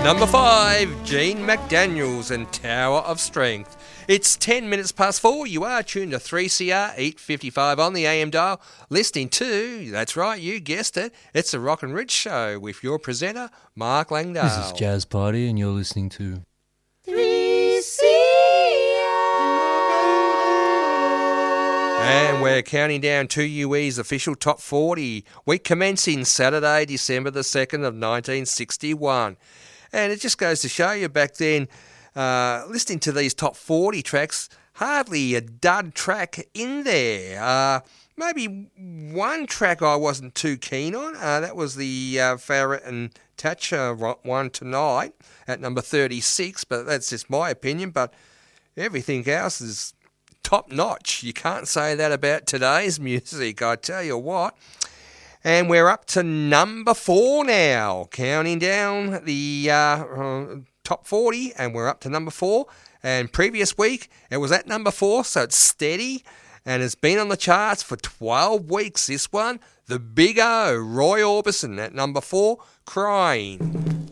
Number 5, Gene McDaniels and Tower of Strength. It's 10 minutes past 4. You are tuned to 3CR 855 on the AM dial, listening to, that's right, you guessed it, it's the Rock and Rich Show with your presenter, Mark Langdale. This is Jazz Party and you're listening to 3CR. And we're counting down 2UE's official top 40. Week commencing Saturday, December the 2nd of 1961. And it just goes to show you back then, listening to these top 40 tracks, hardly a dud track in there. Maybe one track I wasn't too keen on. That was the Farrah and Thatcher one tonight at number 36, but that's just my opinion. But everything else is top notch. You can't say that about today's music, I tell you what. And we're up to number 4 now, counting down the top 40, and we're up to number 4. And previous week, it was at number 4, so it's steady, and it's been on the charts for 12 weeks, this one. The Big O, Roy Orbison at number 4, Crying.